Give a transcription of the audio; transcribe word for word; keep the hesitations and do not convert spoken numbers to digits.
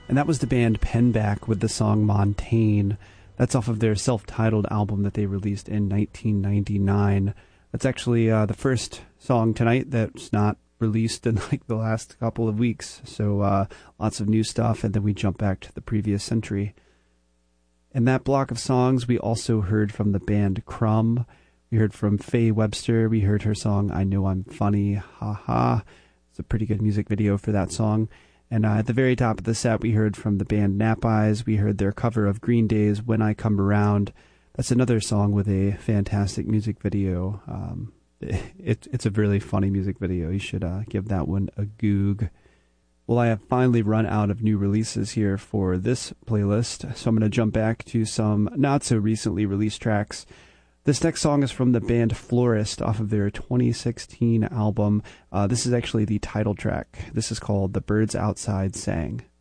And that was the band Penback with the song Montaigne. That's off of their self-titled album that they released in nineteen ninety-nine. That's actually uh, the first song tonight that's not released in like the last couple of weeks. So uh, lots of new stuff, and then we jump back to the previous century. In that block of songs, we also heard from the band Crumb. We heard from Faye Webster. We heard her song, I Know I'm Funny, Ha Ha. It's a pretty good music video for that song. And uh, at the very top of the set, we heard from the band Nap Eyes. We heard their cover of Green Day's When I Come Around. That's another song with a fantastic music video. Um, it, it's a really funny music video. You should uh, give that one a goog. Well, I have finally run out of new releases here for this playlist, so I'm going to jump back to some not-so-recently released tracks. This next song is from the band Florist off of their twenty sixteen album. Uh, this is actually the title track. This is called The Birds Outside Sang.